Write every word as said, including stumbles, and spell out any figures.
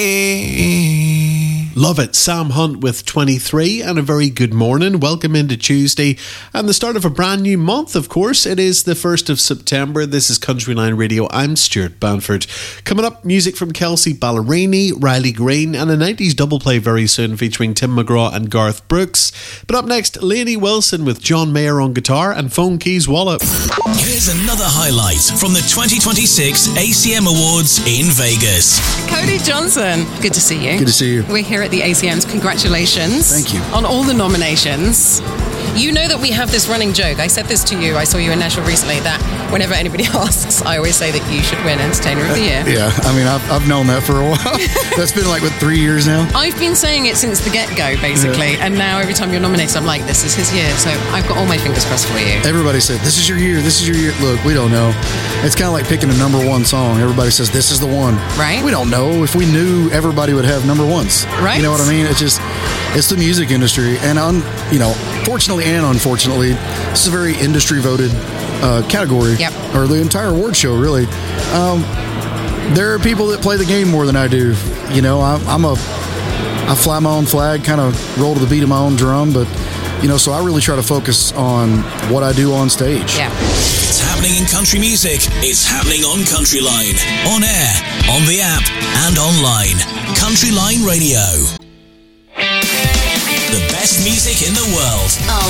Love it. Sam Hunt with twenty-three, and a very good morning. Welcome into Tuesday and the start of a brand new month, of course. It is the first of September. This is Country Line Radio. I'm Stuart Banford. Coming up, music from Kelsey Ballerini, Riley Green, and a nineties double play very soon featuring Tim McGraw and Garth Brooks. But up next, Lainey Wilson with John Mayer on guitar and Phone Keys Wallop. Here's another highlight from the twenty twenty-six A C M Awards in Vegas. Cody Johnson, good to see you. Good to see you. We're here at the A C Ms. Congratulations. Thank you. On all the nominations. You know that we have this running joke. I said this to you. I saw you in Nashville recently that whenever anybody asks, I always say that you should win Entertainer of the Year. Yeah, I mean, I've, I've known that for a while. That's been like, what, three years now? I've been saying it since the get-go, basically. Yeah. And now every time you're nominated, I'm like, this is his year. So I've got all my fingers crossed for you. Everybody said, this is your year, this is your year. Look, we don't know. It's kind of like picking a number one song. Everybody says, this is the one. Right. We don't know. If we knew, everybody would have number ones. Right. You know what I mean? It's just, it's the music industry. And, un, you know, fortunately and unfortunately, this is a very industry-voted uh, category. Yep. Or the entire award show, really. Um, there are people that play the game more than I do. You know, I, I'm a, I fly my own flag, kind of roll to the beat of my own drum, but, you know, so I really try to focus on what I do on stage. Yeah. It's happening in country music. It's happening on Country Line. On air, on the app, and online. Country Line Radio. The best music in the world. All